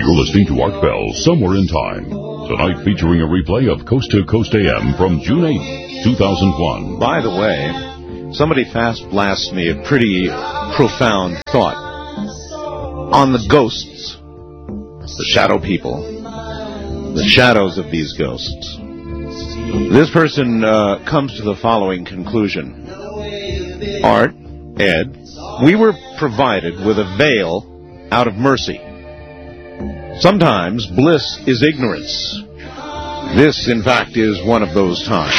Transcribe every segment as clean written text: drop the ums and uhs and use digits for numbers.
You're listening to Art Bell, Somewhere in Time. Tonight featuring a replay of Coast to Coast AM from June 8, 2001. By the way, somebody fast blasts me a pretty profound thought on the ghosts, the shadow people, the shadows of these ghosts. This person comes to the following conclusion. Art, Ed, we were provided with a veil out of mercy. Sometimes bliss is ignorance. This, in fact, is one of those times.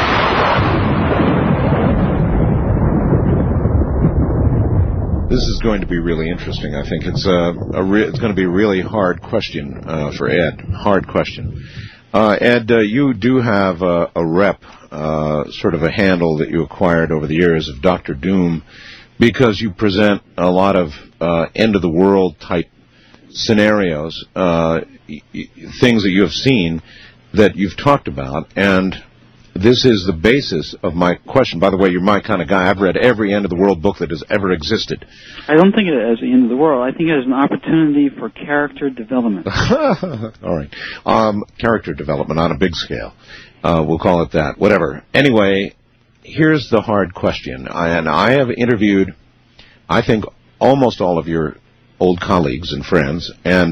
This is going to be really interesting. I think it's it's going to be a really hard question for Ed. Hard question. Ed, you do have a rep, sort of a handle that you acquired over the years of Dr. Doom, because you present a lot of end-of-the-world type scenarios, things that you have seen that you've talked about, and this is the basis of my question. By the way, you're my kind of guy. I've read every end-of-the-world book that has ever existed. I don't think of it as the end of the world. I think it as an opportunity for character development. All right. Character development on a big scale. We'll call it that. Whatever. Anyway, here's the hard question. I have interviewed, I think, almost all of your old colleagues and friends, and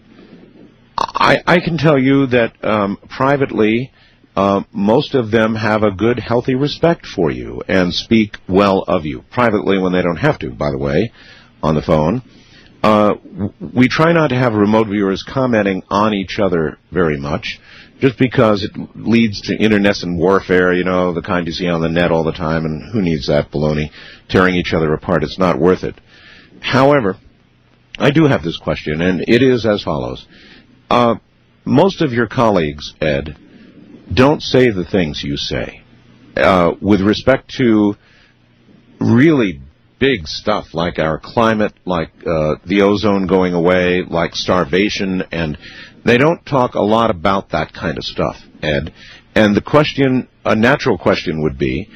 I can tell you that privately, most of them have a good, healthy respect for you and speak well of you. Privately, when they don't have to, by the way, on the phone. We try not to have remote viewers commenting on each other very much, just because it leads to internecine warfare, you know, the kind you see on the net all the time, and who needs that baloney, tearing each other apart. It's not worth it. However, I do have this question, and it is as follows. Most of your colleagues, Ed, don't say the things you say. With respect to really big stuff like our climate, like the ozone going away, like starvation, and they don't talk a lot about that kind of stuff, Ed. And the question, a natural question would be,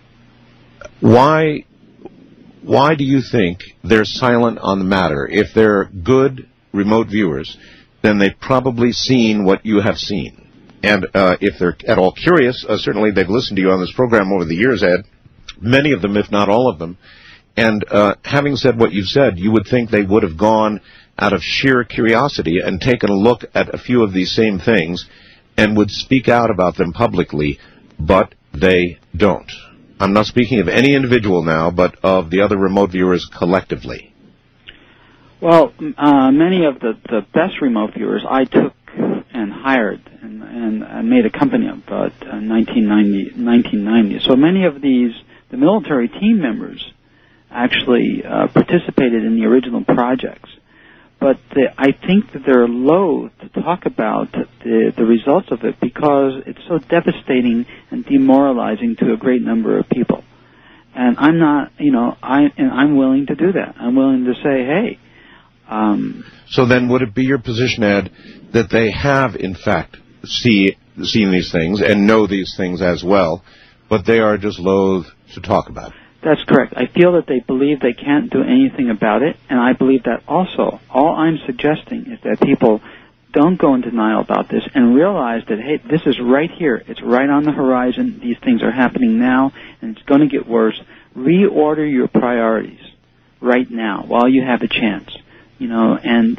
why do you think they're silent on the matter? If they're good remote viewers, then they've probably seen what you have seen. And if they're at all curious, certainly they've listened to you on this program over the years, Ed, many of them, if not all of them. And having said what you've said, you would think they would have gone out of sheer curiosity and taken a look at a few of these same things and would speak out about them publicly, but they don't. I'm not speaking of any individual now, but of the other remote viewers collectively. Well, many of the best remote viewers I took and hired and made a company of about 1990. So many of these, the military team members, actually participated in the original projects. But I think that they're loath to talk about the results of it because it's so devastating and demoralizing to a great number of people. And I'm not, I'm willing to do that. I'm willing to say, hey. So then would it be your position, Ed, that they have, in fact, seen these things and know these things as well, but they are just loath to talk about it? That's correct. I feel that they believe they can't do anything about it, and I believe that also. All I'm suggesting is that people don't go in denial about this and realize that, hey, this is right here. It's right on the horizon. These things are happening now, and it's going to get worse. Reorder your priorities right now while you have a chance, and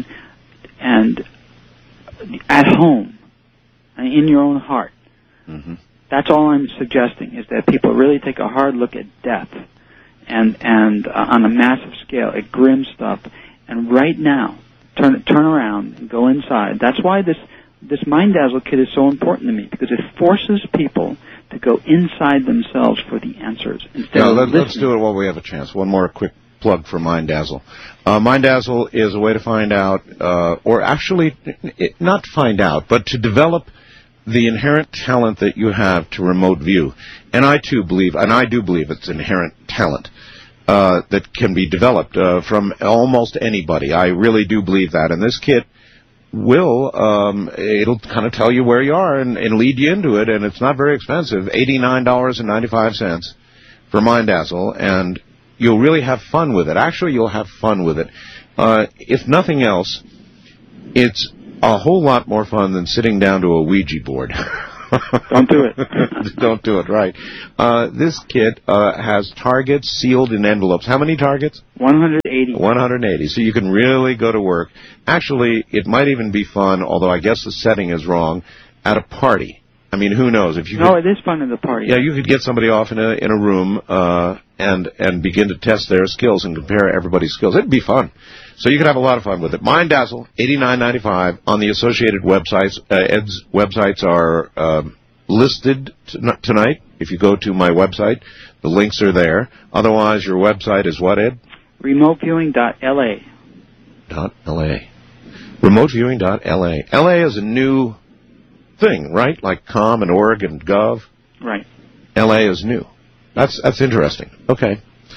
at home, in your own heart. Mm-hmm. That's all I'm suggesting, is that people really take a hard look at death and on a massive scale, at grim stuff, and right now turn around and go inside. That's why this Mind Dazzle kit is so important to me, because it forces people to go inside themselves for the answers instead of listening. Let's do it while we have a chance. One more quick plug for Mind Dazzle. Mind Dazzle is a way to find out, or actually not to find out, but to develop the inherent talent that you have to remote view. And I too believe, and I do believe it's inherent talent that can be developed from almost anybody. I really do believe that. And this kit will, it'll kind of tell you where you are and lead you into it, and it's not very expensive, $89.95 for Mind Dazzle, and you'll really have fun with it. Actually, you'll have fun with it. If nothing else, It's a whole lot more fun than sitting down to a Ouija board. Don't do it. Don't do it, right. This kit has targets sealed in envelopes. How many targets? 180. 180. So you can really go to work. Actually, it might even be fun, although I guess the setting is wrong, at a party. I mean, who knows? If you No, it is fun at the party. Yeah, you could get somebody off in a room and begin to test their skills and compare everybody's skills. It'd be fun. So you could have a lot of fun with it. Mind Dazzle, $89.95 on the associated websites. Ed's websites are listed tonight. If you go to my website, the links are there. Otherwise, your website is what, Ed? Remoteviewing.la. .la. Remoteviewing.la. LA is a new thing, right? Like .com and .org and .gov. Right. LA is new. That's interesting. Okay.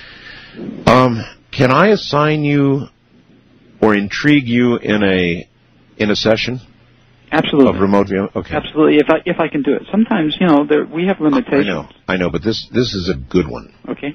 Can I assign you or intrigue you in a session? Absolutely. Of remote view? Okay. Absolutely. If I can do it. Sometimes, we have limitations. I know, but this is a good one. Okay.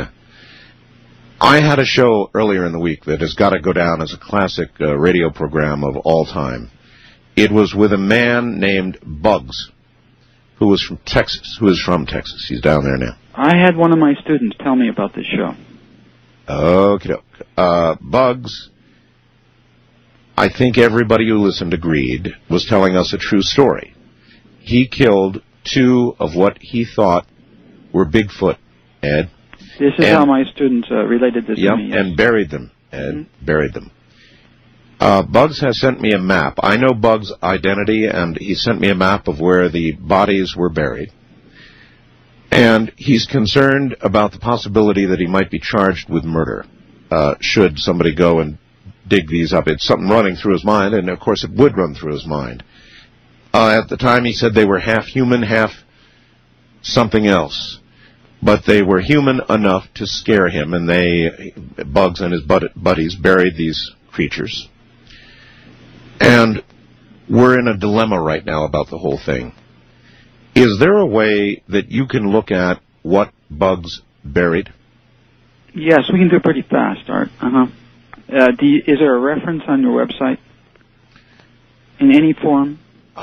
I had a show earlier in the week that has got to go down as a classic radio program of all time. It was with a man named Bugs, who was from Texas. He's down there now. I had one of my students tell me about this show. Okey-doke. Bugs, I think everybody who listened agreed, was telling us a true story. He killed 2 of what he thought were Bigfoot, Ed. This is how my students related this to me. Yes. And buried them, Ed. Buried them. Bugs has sent me a map. I know Bugs' identity, and he sent me a map of where the bodies were buried. And he's concerned about the possibility that he might be charged with murder, should somebody go and dig these up. It's something running through his mind, and of course it would run through his mind. At the time he said they were half human, half something else. But they were human enough to scare him, and Bugs and his buddies buried these creatures. And we're in a dilemma right now about the whole thing. Is there a way that you can look at what Bugs buried? Yes, we can do it pretty fast, Art. Is there a reference on your website? In any form?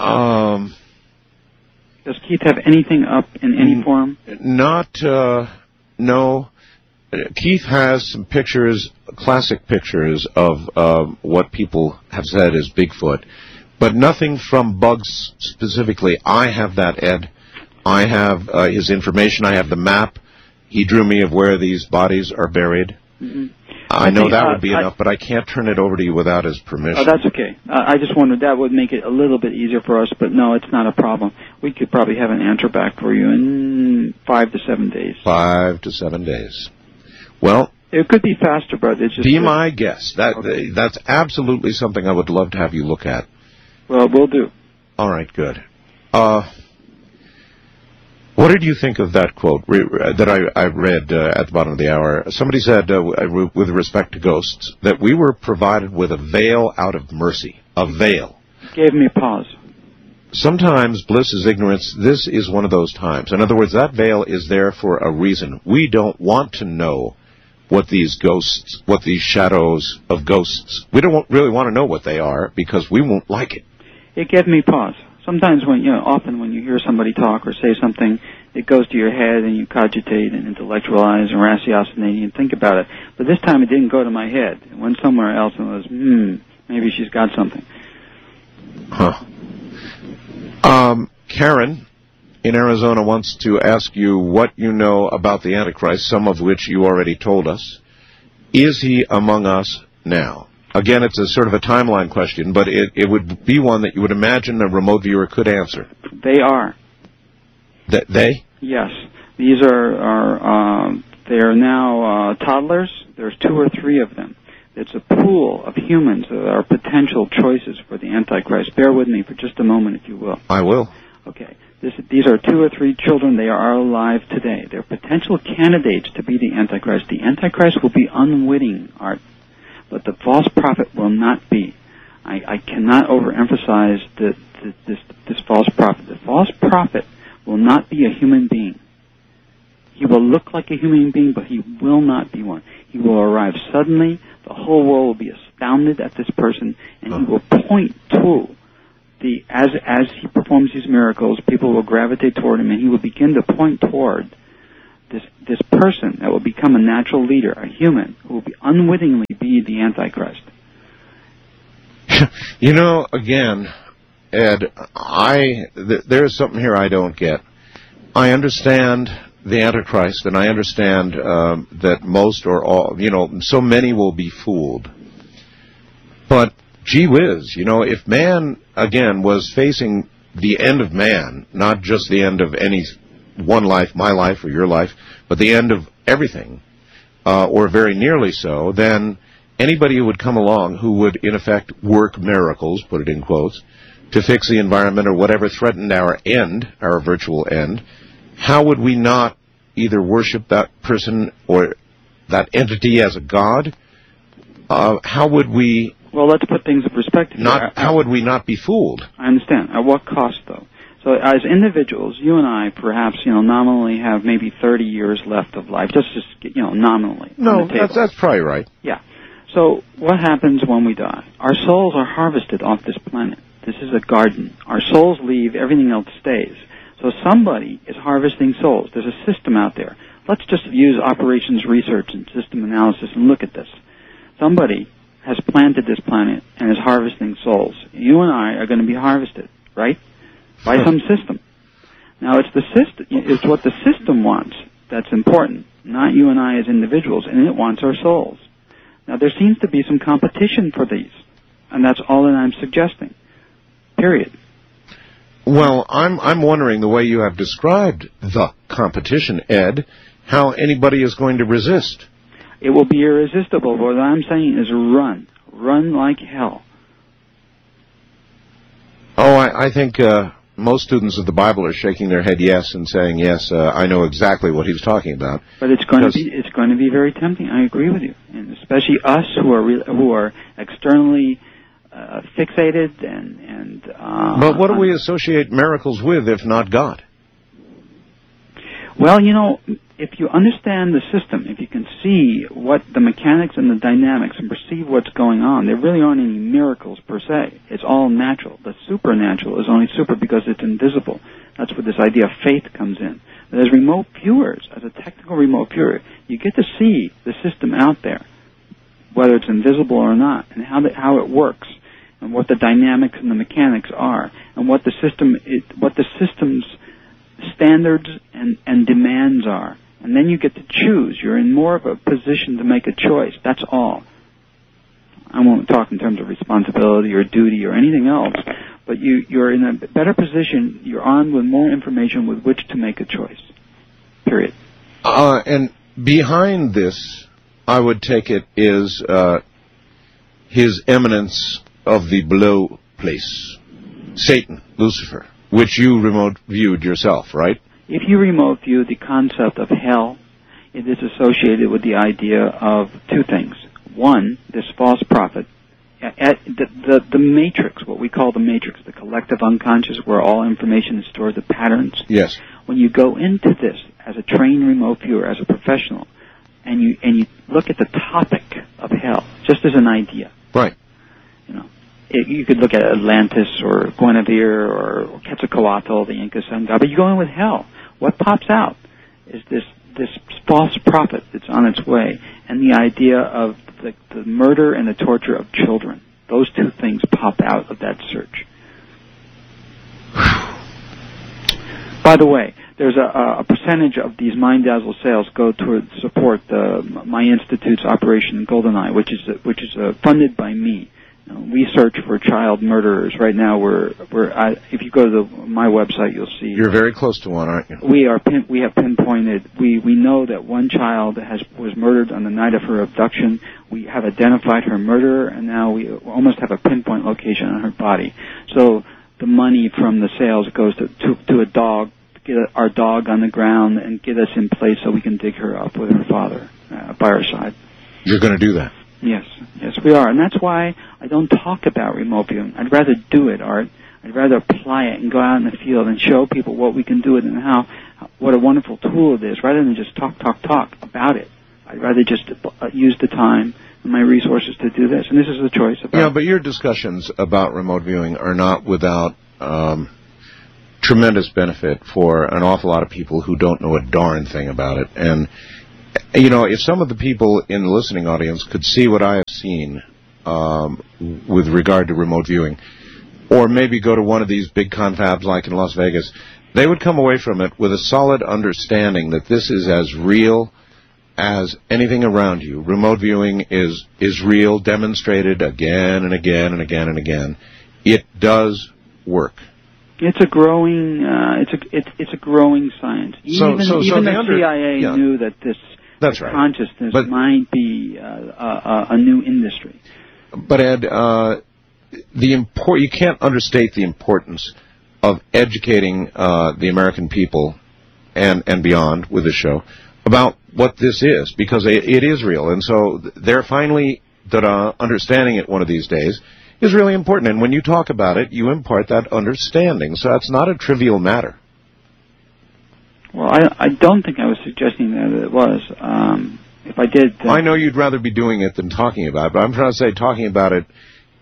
Does Keith have anything up in any form? No. Keith has some pictures, classic pictures of what people have said is Bigfoot, but nothing from Bugs specifically. I have that, Ed. I have his information. I have the map. He drew me of where these bodies are buried. Mm-hmm. I know that would be enough, but I can't turn it over to you without his permission. Oh, that's okay. I just wondered that would make it a little bit easier for us, but no, it's not a problem. We could probably have an answer back for you in 5 to 7 days. 5 to 7 days. Well, it could be faster, but it's just... Be my guest. That's absolutely something I would love to have you look at. Well, we'll do. All right, good. What did you think of that quote that I read at the bottom of the hour? Somebody said, with respect to ghosts, that we were provided with a veil out of mercy. A veil. Gave me pause. Sometimes bliss is ignorance. This is one of those times. In other words, that veil is there for a reason. We don't want to know what these ghosts, what these shadows of ghosts, we don't really want to know what they are because we won't like it. It gave me pause. Sometimes often when you hear somebody talk or say something, it goes to your head and you cogitate and intellectualize and ratiocinate and think about it. But this time it didn't go to my head. It went somewhere else and it was, maybe she's got something. Huh. Karen in Arizona wants to ask you what you know about the Antichrist, some of which you already told us. Is he among us now? Again, it's a sort of a timeline question, but it would be one that you would imagine a remote viewer could answer. They are. They? Yes. These are they are now toddlers. There's 2 or 3 of them. It's a pool of humans that are potential choices for the Antichrist. Bear with me for just a moment, if you will. I will. Okay. These are 2 or 3 children. They are alive today. They're potential candidates to be the Antichrist. The Antichrist will be unwitting, Art. But the false prophet will not be. I cannot overemphasize this false prophet. The false prophet will not be a human being. He will look like a human being, but he will not be one. He will arrive suddenly. The whole world will be astounded at this person, and he will point to as he performs these miracles, people will gravitate toward him, and he will begin to point toward this person that will become a natural leader, a human, who will unwittingly be the Antichrist. You know, again, Ed, there's something here I don't get. I understand the Antichrist, and I understand that most or all, so many will be fooled. But, gee whiz, if man, again, was facing the end of man, not just the end of any one life, my life or your life, but the end of everything, or very nearly so, then anybody who would come along who would, in effect, work miracles, put it in quotes, to fix the environment or whatever threatened our end, our virtual end, how would we not either worship that person or that entity as a god? How would we... Well, let's put things in perspective. How would we not be fooled? I understand. At what cost, though? So as individuals, you and I perhaps, nominally have maybe 30 years left of life, just nominally. No, that's probably right. Yeah. So what happens when we die? Our souls are harvested off this planet. This is a garden. Our souls leave, everything else stays. So somebody is harvesting souls. There's a system out there. Let's just use operations research and system analysis and look at this. Somebody has planted this planet and is harvesting souls. You and I are going to be harvested, right? By some system. Now, it's what the system wants that's important, not you and I as individuals, and it wants our souls. Now, there seems to be some competition for these, and that's all that I'm suggesting. Period. Well, I'm wondering, the way you have described the competition, Ed, how anybody is going to resist. It will be irresistible. What I'm saying is run. Run like hell. Oh, I think most students of the Bible are shaking their head yes and saying, yes, I know exactly what he's talking about. But it's going to be very tempting. I agree with you. And especially us who are externally fixated and but what do we associate miracles with if not God? Well, if you understand the system, if you can see what the mechanics and the dynamics and perceive what's going on, there really aren't any miracles per se. It's all natural. The supernatural is only super because it's invisible. That's where this idea of faith comes in. But as remote viewers, as a technical remote viewer, you get to see the system out there, whether it's invisible or not, and how it works, and what the dynamics and the mechanics are, and what the system's standards and demands are. And then you get to choose. You're in more of a position to make a choice. That's all. I won't talk in terms of responsibility or duty or anything else, but you're in a better position. You're armed with more information with which to make a choice. Period. And behind this, I would take it, is his eminence of the below place, Satan, Lucifer, which you remote viewed yourself, right? If you remote view the concept of hell, it is associated with the idea of two things. One, this false prophet, the matrix, what we call the matrix, the collective unconscious, where all information is stored, the patterns. Yes. When you go into this as a trained remote viewer, as a professional, and you look at the topic of hell, just as an idea. Right. You could look at Atlantis or Guinevere or Quetzalcoatl, the Inca sun god, but you go in with hell. What pops out is this false prophet that's on its way, and the idea of the murder and the torture of children. Those two things pop out of that search. By the way, there's a percentage of these Mind Dazzle sales go toward support my institute's Operation Goldeneye, which is funded by me. We search for child murderers. Right now, if you go to my website, you'll see. You're very close to one, aren't you? We have pinpointed. We know that one child was murdered on the night of her abduction. We have identified her murderer, and now we almost have a pinpoint location on her body. So the money from the sales goes to a dog, to get our dog on the ground and get us in place so we can dig her up with her father by our side. You're going to do that? Yes, we are. And that's why I don't talk about remote viewing. I'd rather do it, Art. I'd rather apply it and go out in the field and show people what we can do it and what a wonderful tool it is, rather than just talk about it. I'd rather just use the time my resources to do this, and this is the choice. Yeah, but your discussions about remote viewing are not without tremendous benefit for an awful lot of people who don't know a darn thing about it. And, you know, if some of the people in the listening audience could see what I have seen with regard to remote viewing, or maybe go to one of these big confabs like in Las Vegas, they would come away from it with a solid understanding that this is as real as anything around you. Remote viewing is real, demonstrated again and again and again and again. It does work. It's a growing it's a growing science. Even the CIA knew that this consciousness might be a new industry. But Ed, you can't understate the importance of educating the American people and beyond with the show about what this is, because it is real. And so they're finally understanding it one of these days is really important. And when you talk about it, you impart that understanding. So that's not a trivial matter. Well, I don't think I was suggesting that it was. If I did... I know you'd rather be doing it than talking about it, but I'm trying to say talking about it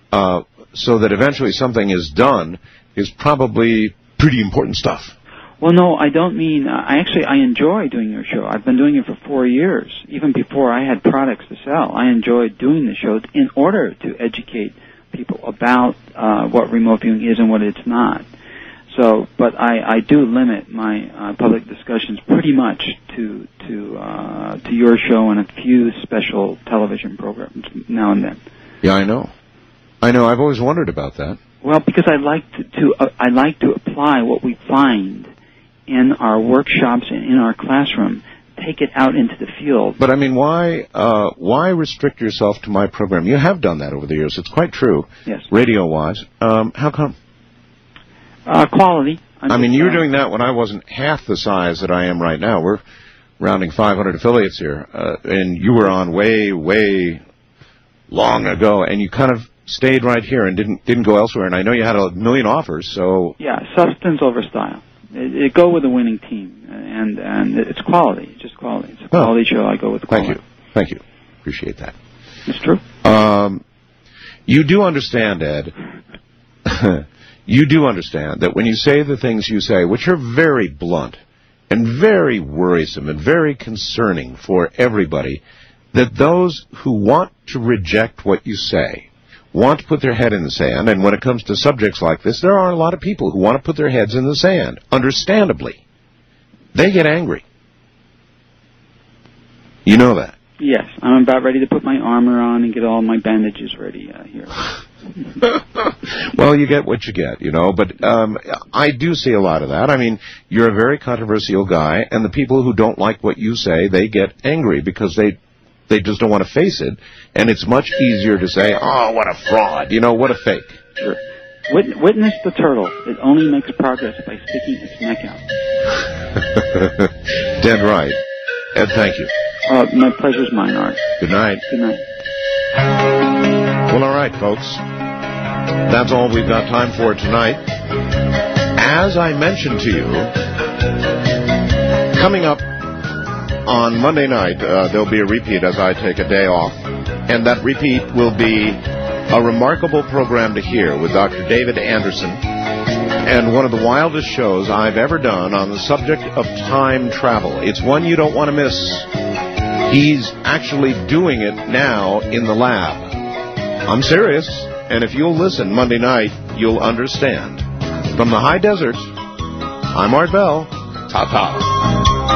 so that eventually something is done is probably pretty important stuff. Well, no, I don't mean... I enjoy doing your show. I've been doing it for 4 years. Even before I had products to sell, I enjoyed doing the show in order to educate people about what remote viewing is and what it's not. So, but I do limit my public discussions pretty much to your show and a few special television programs now and then. Yeah, I know. I've always wondered about that. Well, because I like to apply what we find in our workshops and in our classroom, take it out into the field. But I mean, why restrict yourself to my program? You have done that over the years. It's quite true. Yes. Radio-wise. How come? Quality. I mean, you were doing that when I wasn't half the size that I am right now. We're rounding 500 affiliates here. And you were on way, way long ago, and you kind of stayed right here and didn't go elsewhere. And I know you had a million offers, so... Yeah, substance over style. It go with a winning team, and it's quality. It's just quality. It's a quality show. I go with quality. Thank you. Appreciate that. It's true. You do understand, Ed. You do understand that when you say the things you say, which are very blunt and very worrisome and very concerning for everybody, that those who want to reject what you say want to put their head in the sand, and when it comes to subjects like this, there are a lot of people who want to put their heads in the sand, understandably. They get angry. You know that. Yes, I'm about ready to put my armor on and get all my bandages ready here. Well, you get what you get, you know, but I do see a lot of that. I mean, you're a very controversial guy, and the people who don't like what you say, they get angry because they just don't want to face it, and it's much easier to say, oh, what a fraud, you know, what a fake. Sure. Witness the turtle. It only makes progress by sticking its neck out. Dead right. Ed, thank you. My pleasure's mine, Art. Good night. Good night. Well, all right, folks. That's all we've got time for tonight. As I mentioned to you, coming up on Monday night, there'll be a repeat as I take a day off. And that repeat will be a remarkable program to hear with Dr. David Anderson, and one of the wildest shows I've ever done on the subject of time travel. It's one you don't want to miss. He's actually doing it now in the lab. I'm serious, and if you'll listen Monday night, you'll understand. From the high desert, I'm Art Bell. Ta-ta.